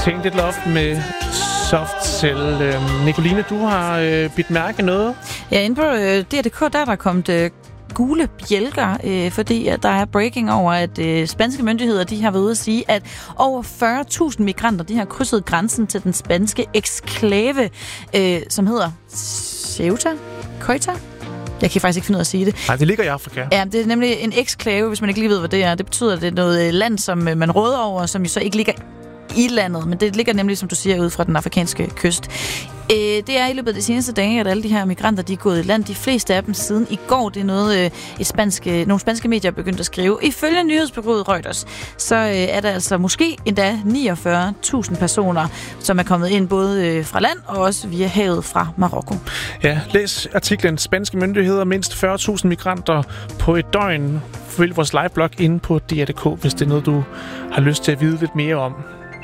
Tænk lidt loft med Soft Cell. Nicoline, du har bidt mærke noget? Ja, inde på DR.dk, der er kommet gule bjælker, fordi at der er breaking over, at spanske myndigheder de har været ude at sige, at over 40.000 migranter de har krydset grænsen til den spanske eksklave, som hedder Ceuta? Jeg kan faktisk ikke finde ud af at sige det. Nej, det ligger i Afrika. Ja, det er nemlig en eksklave, hvis man ikke lige ved, hvad det er. Det betyder, at det er noget land, som man råder over, som jo så ikke ligger i landet, men det ligger nemlig, som du siger, ud fra den afrikanske kyst. Det er i løbet af de seneste dage, at alle de her migranter, de er gået i land. De fleste af dem siden i går, det er noget, nogle spanske medier er begyndt at skrive. Ifølge nyhedsbureauet Reuters, så er der altså måske endda 49.000 personer, som er kommet ind både fra land og også via havet fra Marokko. Ja, læs artiklen Spanske myndigheder, mindst 40.000 migranter på et døgn. Følg vores liveblog inde på DR.dk, hvis det er noget, du har lyst til at vide lidt mere om.